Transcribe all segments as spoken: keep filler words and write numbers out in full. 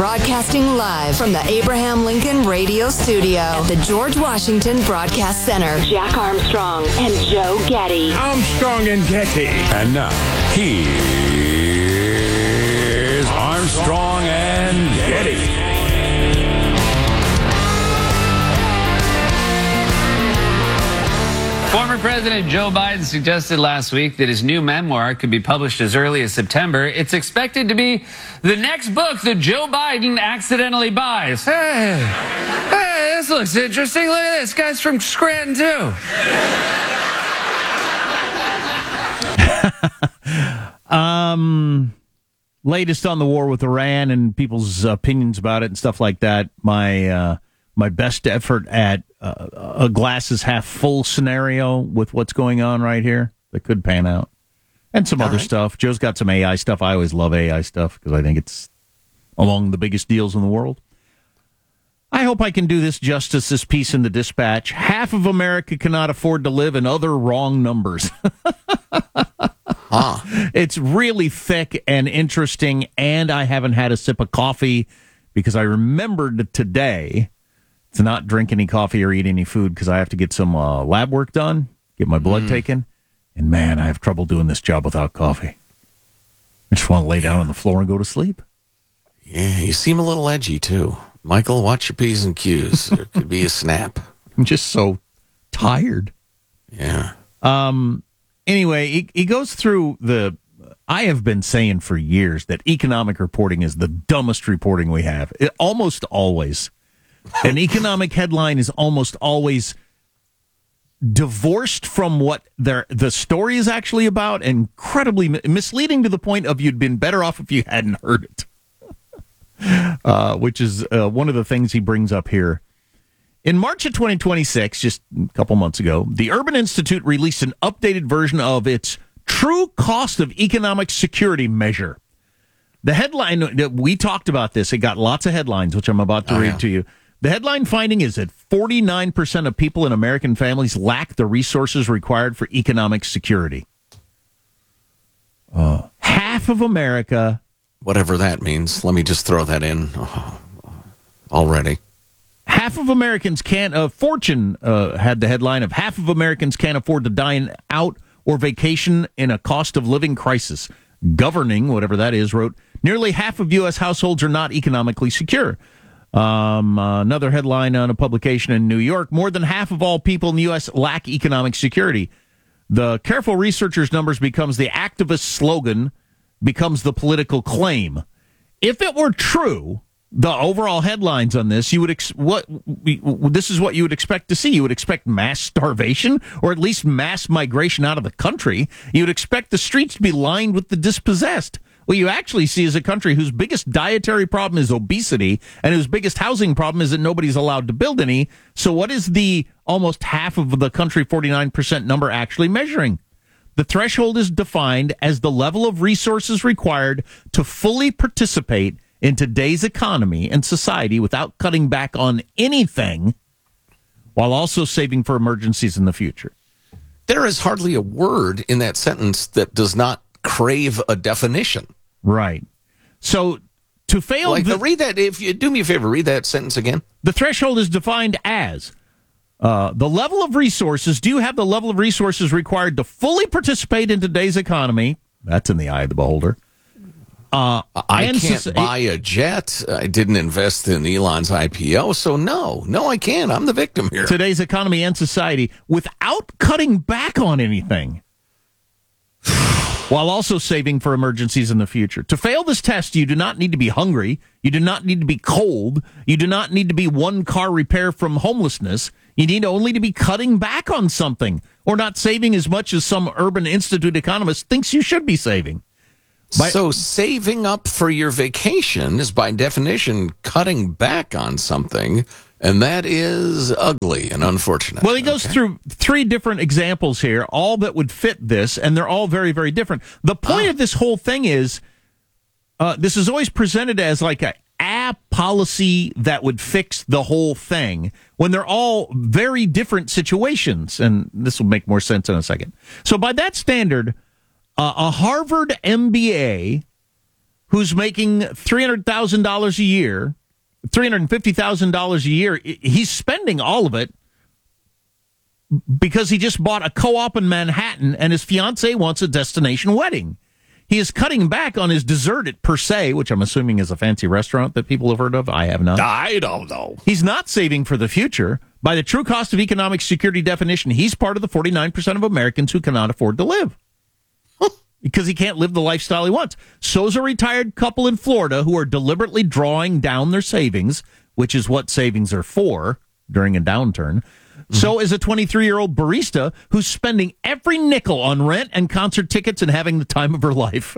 Broadcasting live from the Abraham Lincoln Radio Studio at the George Washington Broadcast Center. Jack Armstrong and Joe Getty. Armstrong and Getty. And now, here's Armstrong and Getty. Former President Joe Biden suggested last week that his new memoir could be published as early as September. It's expected to be the next book that Joe Biden accidentally buys. Hey, hey, this looks interesting. Look at this. Guy's from Scranton, too. um, latest on the war with Iran and people's opinions about it and stuff like that. My uh, my best effort at uh, a glass is half full scenario with what's going on right here that could pan out. And some All other right. stuff. Joe's got some A I stuff. I always love A I stuff because I think it's among the biggest deals in the world. I hope I can do this justice, this piece in the Dispatch. Half of America cannot afford to live in other wrong numbers. huh. It's really thick and interesting, and I haven't had a sip of coffee because I remembered today to not drink any coffee or eat any food because I have to get some uh, lab work done, get my blood mm. taken. And, man, I have trouble doing this job without coffee. I just want to lay down on the floor and go to sleep. Yeah, you seem a little edgy, too. Michael, watch your P's and Q's. There could be a snap. I'm just so tired. Yeah. Um. Anyway, he, he goes through the... I have been saying for years that economic reporting is the dumbest reporting we have. It, almost always. An economic headline is almost always divorced from what their the story is actually about, and incredibly misleading to the point of you'd been better off if you hadn't heard it. Uh, which is uh, one of the things he brings up here. In March of twenty twenty-six, just a couple months ago, the Urban Institute released an updated version of its True Cost of Economic Security measure. The headline, we talked about this, it got lots of headlines, which I'm about to oh, read yeah. to you. The headline finding is that forty-nine percent of people in American families lack the resources required for economic security. Uh, half of America... Whatever that means. Let me just throw that in oh, already. Half of Americans can't... Uh, Fortune uh, had the headline of half of Americans can't afford to dine out or vacation in a cost of living crisis. Governing, whatever that is, wrote, nearly half of U S households are not economically secure. Um, uh, another headline on a publication in New York, more than half of all people in the U S lack economic security. The careful researcher's numbers becomes the activist slogan, becomes the political claim. If it were true, the overall headlines on this, you would ex- what this is what you would expect to see. You would expect mass starvation, or at least mass migration out of the country. You would expect the streets to be lined with the dispossessed. What you actually see is a country whose biggest dietary problem is obesity and whose biggest housing problem is that nobody's allowed to build any. So what is the almost half of the country, forty-nine percent number, actually measuring? The threshold is defined as the level of resources required to fully participate in today's economy and society without cutting back on anything, while also saving for emergencies in the future. There is hardly a word in that sentence that does not crave a definition. Right. So to fail... Like, the, read that, if you do me a favor, read that sentence again. The threshold is defined as uh, the level of resources. Do you have the level of resources required to fully participate in today's economy? That's in the eye of the beholder. Uh, I can't so- buy a jet. I didn't invest in Elon's I P O, so no. No, I can't. I'm the victim here. Today's economy and society without cutting back on anything, while also saving for emergencies in the future. To fail this test, you do not need to be hungry. You do not need to be cold. You do not need to be one car repair from homelessness. You need only to be cutting back on something or not saving as much as some Urban Institute economist thinks you should be saving. By- so saving up for your vacation is by definition cutting back on something, and that is ugly and unfortunate. Well, he goes okay. through three different examples here, all that would fit this, and they're all very, very different. The point oh. of this whole thing is, uh, this is always presented as like a, a policy that would fix the whole thing, when they're all very different situations, and this will make more sense in a second. So by that standard, uh, a Harvard M B A who's making three hundred thousand dollars a year, three hundred fifty thousand dollars a year, he's spending all of it because he just bought a co-op in Manhattan and his fiance wants a destination wedding. He is cutting back on his dessert at Per Se, which I'm assuming is a fancy restaurant that people have heard of. I have not. I don't know. He's not saving for the future. By the true cost of economic security definition, he's part of the forty-nine percent of Americans who cannot afford to live because he can't live the lifestyle he wants. So is a retired couple in Florida who are deliberately drawing down their savings, which is what savings are for during a downturn. Mm-hmm. So is a twenty-three-year-old barista who's spending every nickel on rent and concert tickets and having the time of her life.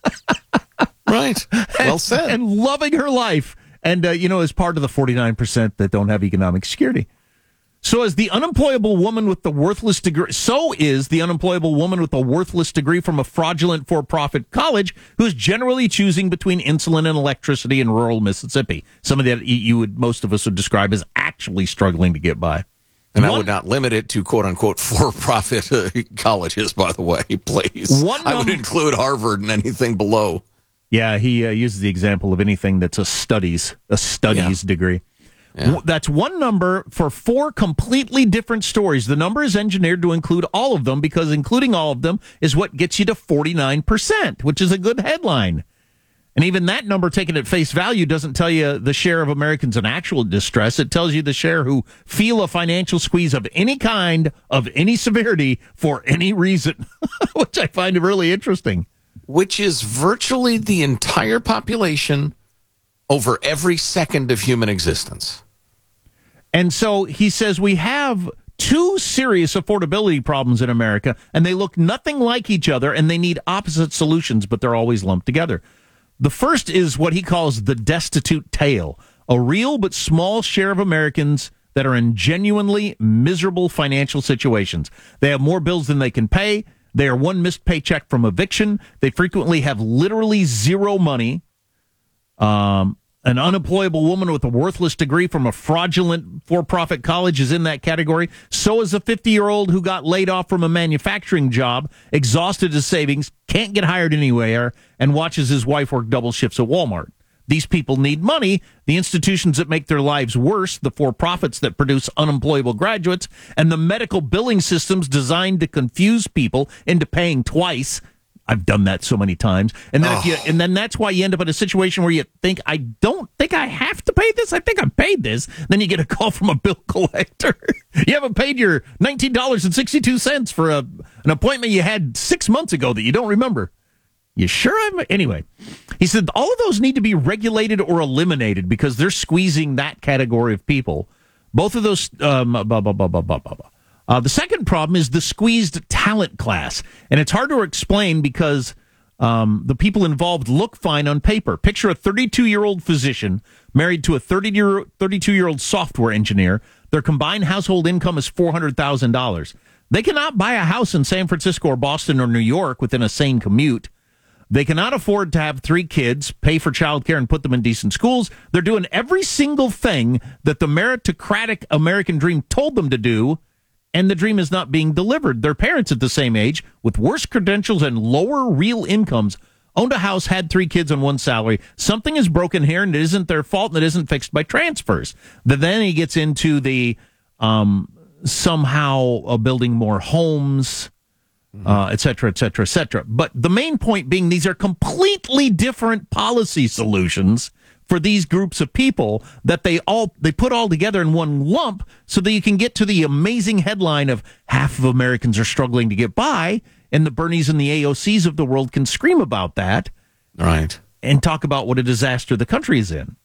Right. Well said. And, and loving her life. And, uh, you know, as part of the forty-nine percent that don't have economic security. So is the unemployable woman with the worthless degree. So is the unemployable woman with a worthless degree from a fraudulent for-profit college who's generally choosing between insulin and electricity in rural Mississippi. Some of that you would, most of us would describe as actually struggling to get by. And one, I would not limit it to quote-unquote for-profit uh, colleges, by the way, please. One I would num- include Harvard and anything below. Yeah, he uh, uses the example of anything that's a studies, a studies yeah. degree. Yeah. That's one number for four completely different stories. The number is engineered to include all of them because including all of them is what gets you to forty-nine percent, which is a good headline. And even that number taken at face value doesn't tell you the share of Americans in actual distress. It tells you the share who feel a financial squeeze of any kind, of any severity, for any reason, which I find really interesting. Which is virtually the entire population over every second of human existence. And so he says we have two serious affordability problems in America, and they look nothing like each other, and they need opposite solutions, but they're always lumped together. The first is what he calls the destitute tail, a real but small share of Americans that are in genuinely miserable financial situations. They have more bills than they can pay. They are one missed paycheck from eviction. They frequently have literally zero money. Um, an unemployable woman with a worthless degree from a fraudulent for-profit college is in that category. So is a fifty-year-old who got laid off from a manufacturing job, exhausted his savings, can't get hired anywhere, and watches his wife work double shifts at Walmart. These people need money. The institutions that make their lives worse, the for-profits that produce unemployable graduates, and the medical billing systems designed to confuse people into paying twice. I've done that so many times. And then oh. if you, and then that's why you end up in a situation where you think, I don't think I have to pay this. I think I paid this. Then you get a call from a bill collector. You haven't paid your nineteen dollars and sixty-two cents for a, an appointment you had six months ago that you don't remember. You sure? I'm, anyway, he said all of those need to be regulated or eliminated because they're squeezing that category of people. Both of those, um, blah, blah, blah, blah, blah, blah, blah. Uh, the second problem is the squeezed talent class. And it's hard to explain because um, the people involved look fine on paper. Picture a thirty-two-year-old physician married to a thirty-two-year-old software engineer. Their combined household income is four hundred thousand dollars. They cannot buy a house in San Francisco or Boston or New York within a sane commute. They cannot afford to have three kids, pay for childcare, and put them in decent schools. They're doing every single thing that the meritocratic American dream told them to do, and the dream is not being delivered. Their parents at the same age, with worse credentials and lower real incomes, owned a house, had three kids on one salary. Something is broken here, and it isn't their fault, and it isn't fixed by transfers. Then he gets into the um, somehow uh, building more homes, Uh, et cetera, et cetera, et cetera. But the main point being these are completely different policy solutions for these groups of people that they all they put all together in one lump so that you can get to the amazing headline of half of Americans are struggling to get by, and the Bernies and the A O Cs of the world can scream about that. Right. And talk about what a disaster the country is in.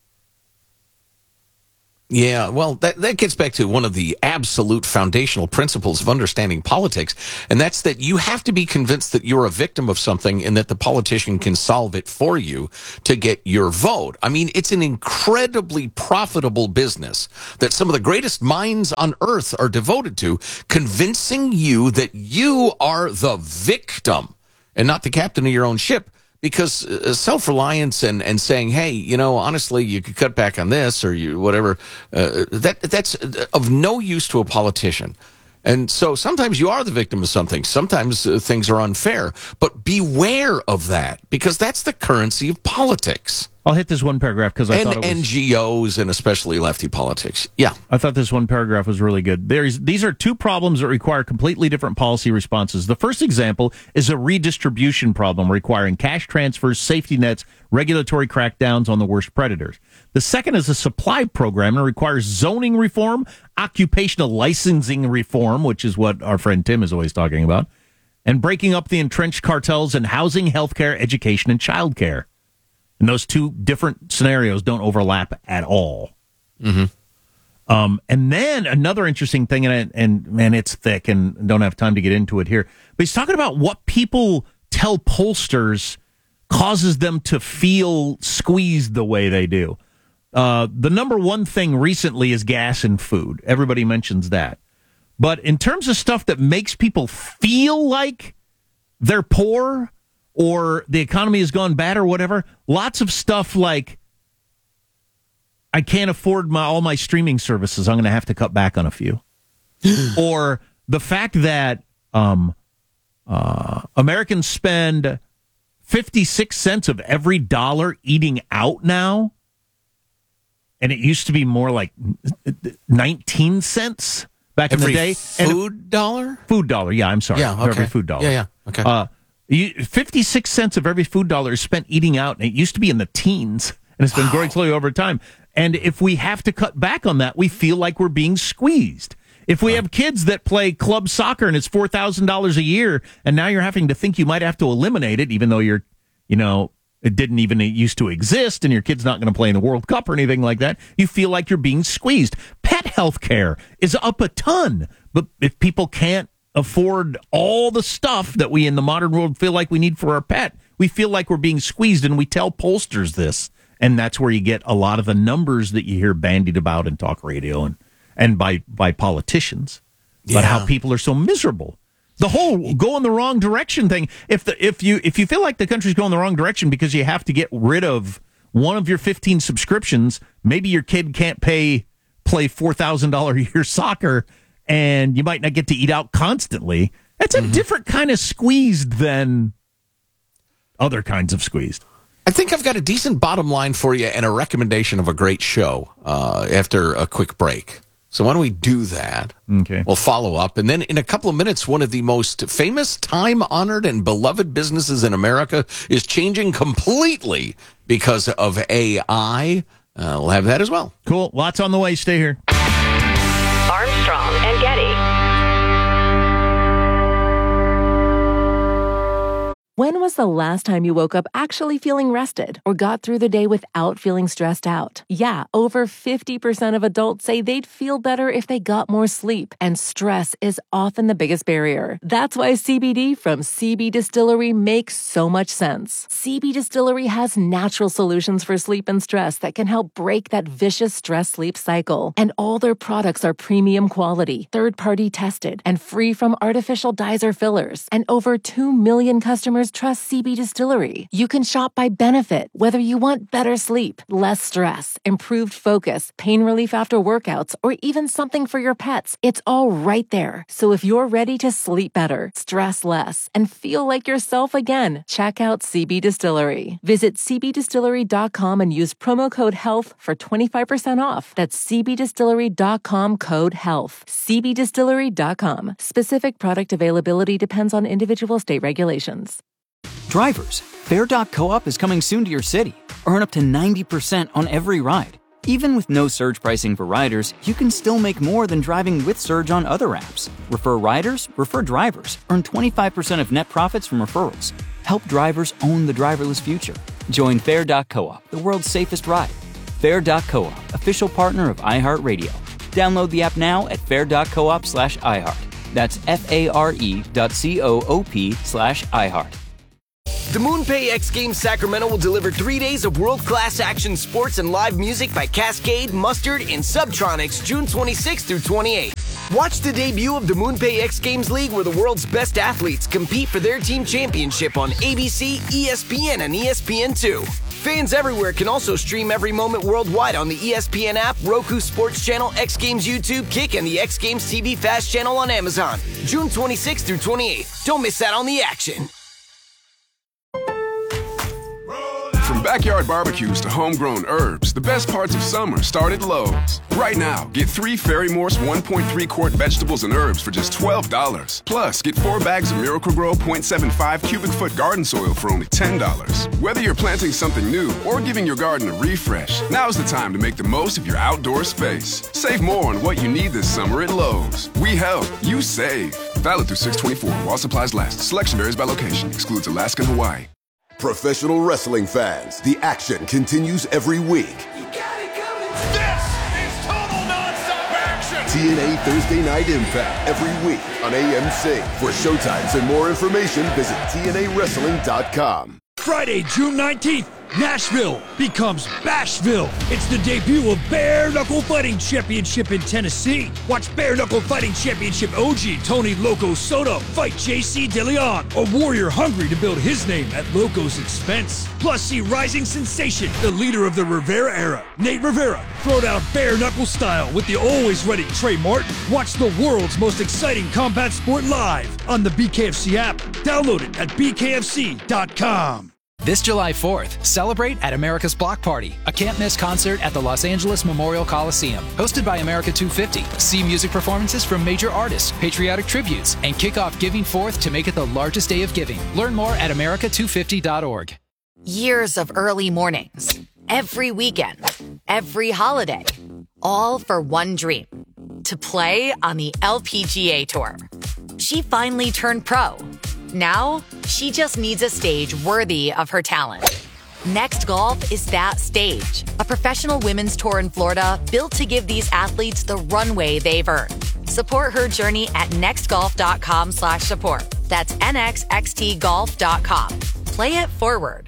Yeah, well, that, that gets back to one of the absolute foundational principles of understanding politics, and that's that you have to be convinced that you're a victim of something and that the politician can solve it for you to get your vote. I mean, it's an incredibly profitable business that some of the greatest minds on earth are devoted to, convincing you that you are the victim and not the captain of your own ship. Because uh, self-reliance and, and saying, hey, you know, honestly, you could cut back on this or you whatever, uh, that that's of no use to a politician. And so sometimes you are the victim of something. Sometimes uh, things are unfair. But beware of that, because that's the currency of politics. I'll hit this one paragraph because I and thought it was... N G Os and especially lefty politics. Yeah. I thought this one paragraph was really good. There's These are two problems that require completely different policy responses. The first example is a redistribution problem requiring cash transfers, safety nets, regulatory crackdowns on the worst predators. The second is a supply program that requires zoning reform, occupational licensing reform, which is what our friend Tim is always talking about, and breaking up the entrenched cartels in housing, healthcare, education, and childcare. And those two different scenarios don't overlap at all. Mm-hmm. Um, and then another interesting thing, and, and man, it's thick and don't have time to get into it here, but he's talking about what people tell pollsters causes them to feel squeezed the way they do. Uh, the number one thing recently is gas and food. Everybody mentions that. But in terms of stuff that makes people feel like they're poor or the economy has gone bad or whatever, lots of stuff like, I can't afford my all my streaming services, I'm going to have to cut back on a few. Or the fact that um, uh, Americans spend fifty-six cents of every dollar eating out now, and it used to be more like nineteen cents back every in the day. Food and dollar? Food dollar, yeah, I'm sorry. Yeah, okay. Every food dollar. Yeah, yeah, okay. Uh, you, fifty-six cents of every food dollar is spent eating out, and it used to be in the teens, and it's been wow. growing slowly over time. And if we have to cut back on that, we feel like we're being squeezed. If we have kids that play club soccer and it's four thousand dollars a year, and now you're having to think you might have to eliminate it, even though you're, you know, it didn't even used to exist, and your kid's not going to play in the World Cup or anything like that, you feel like you're being squeezed. Pet health care is up a ton, but if people can't afford all the stuff that we in the modern world feel like we need for our pet, we feel like we're being squeezed, and we tell pollsters this. And that's where you get a lot of the numbers that you hear bandied about in talk radio and, and by, by politicians, yeah. But how people are so miserable. The whole go in the wrong direction thing. If the if you if you feel like the country's going the wrong direction because you have to get rid of one of your fifteen subscriptions, maybe your kid can't pay play four thousand dollars a year soccer, and you might not get to eat out constantly. That's a mm-hmm. different kind of squeezed than other kinds of squeezed. I think I've got a decent bottom line for you and a recommendation of a great show uh, after a quick break. So why don't we do that? Okay. We'll follow up. And then in a couple of minutes, one of the most famous, time-honored, and beloved businesses in America is changing completely because of A I. Uh, we'll have that as well. Cool. Lots on the way. Stay here. Armstrong and Getty. When was the last time you woke up actually feeling rested or got through the day without feeling stressed out? Yeah, over fifty percent of adults say they'd feel better if they got more sleep, and stress is often the biggest barrier. That's why C B D from C B Distillery makes so much sense. C B Distillery has natural solutions for sleep and stress that can help break that vicious stress-sleep cycle. And all their products are premium quality, third-party tested, and free from artificial dyes or fillers. And over two million customers trust C B Distillery. You can shop by benefit, whether you want better sleep, less stress, improved focus, pain relief after workouts, or even something for your pets. It's all right there. So if you're ready to sleep better, stress less, and feel like yourself again, check out C B Distillery. Visit c b distillery dot com and use promo code HEALTH for twenty-five percent off. That's c b distillery dot com code HEALTH. c b distillery dot com. Specific product availability depends on individual state regulations. Drivers, Fare dot co-op is coming soon to your city. Earn up to ninety percent on every ride. Even with no surge pricing for riders, you can still make more than driving with Surge on other apps. Refer riders, refer drivers. Earn twenty-five percent of net profits from referrals. Help drivers own the driverless future. Join Fare dot co-op, the world's safest ride. Fare dot co-op, official partner of iHeartRadio. Download the app now at fare dot coop slash iHeart. That's F A R E dot C O O P slash iHeart. The MoonPay X Games Sacramento will deliver three days of world-class action sports and live music by Cascade, Mustard, and Subtronics June twenty-sixth through twenty-eighth. Watch the debut of the MoonPay X Games League, where the world's best athletes compete for their team championship on A B C, E S P N, and E S P N two. Fans everywhere can also stream every moment worldwide on the E S P N app, Roku Sports Channel, X Games YouTube, Kick, and the X Games T V Fast Channel on Amazon. June twenty-sixth through twenty-eighth. Don't miss out on the action. From backyard barbecues to homegrown herbs, the best parts of summer start at Lowe's. Right now, get three Ferry Morse one point three quart vegetables and herbs for just twelve dollars. Plus, get four bags of Miracle-Gro zero point seven five cubic foot garden soil for only ten dollars. Whether you're planting something new or giving your garden a refresh, now's the time to make the most of your outdoor space. Save more on what you need this summer at Lowe's. We help, you save. Valid through six twenty-four while supplies last. Selection varies by location. Excludes Alaska and Hawaii. Professional wrestling fans, the action continues every week. You got it coming. This is total nonstop action. T N A Thursday Night Impact every week on A M C. For showtimes and more information, visit T N A wrestling dot com. Friday, June nineteenth, Nashville becomes Bashville. It's the debut of Bare Knuckle Fighting Championship in Tennessee. Watch Bare Knuckle Fighting Championship O G Tony Loco Soto fight J C DeLeon, a warrior hungry to build his name at Loco's expense. Plus, see rising sensation, the leader of the Rivera era, Nate Rivera, throw down bare knuckle style with the always ready Trey Martin. Watch the world's most exciting combat sport live on the B K F C app. Download it at B K F C dot com. This July fourth, celebrate at America's Block Party, a can't-miss concert at the Los Angeles Memorial Coliseum. Hosted by America two fifty, see music performances from major artists, patriotic tributes, and kick off Giving Fourth to make it the largest day of giving. Learn more at America two fifty dot org. Years of early mornings, every weekend, every holiday, all for one dream, to play on the L P G A Tour. She finally turned pro. Now, she just needs a stage worthy of her talent. Next Golf is that stage, a professional women's tour in Florida built to give these athletes the runway they've earned. Support her journey at nextgolf.com slash support. That's N X X T golf dot com. Play it forward.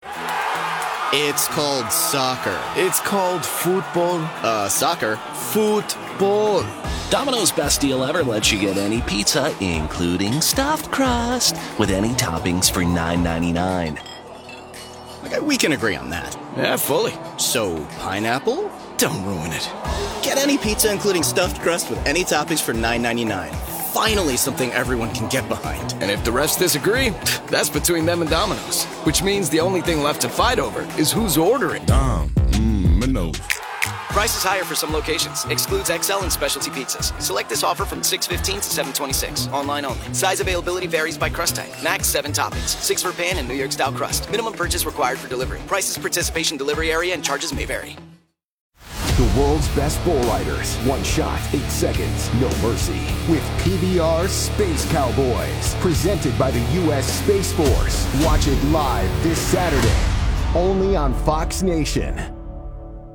It's called soccer. It's called football. Uh, soccer. Football. Domino's Best Deal Ever lets you get any pizza, including stuffed crust, with any toppings for nine ninety-nine. Okay, we can agree on that. Yeah, fully. So, pineapple? Don't ruin it. Get any pizza, including stuffed crust, with any toppings for nine ninety-nine. Finally, something everyone can get behind. And if the rest disagree, that's between them and Domino's. Which means the only thing left to fight over is who's ordering. Dom, mmm, Minos. Price is higher for some locations. Excludes X L and specialty pizzas. Select this offer from six fifteen to seven twenty-six. Online only. Size availability varies by crust type. Max seven toppings. Six for pan and New York style crust. Minimum purchase required for delivery. Prices, participation, delivery area, and charges may vary. The world's best bull riders. One shot, eight seconds, no mercy. With P B R Space Cowboys. Presented by the U S Space Force. Watch it live this Saturday. Only on Fox Nation.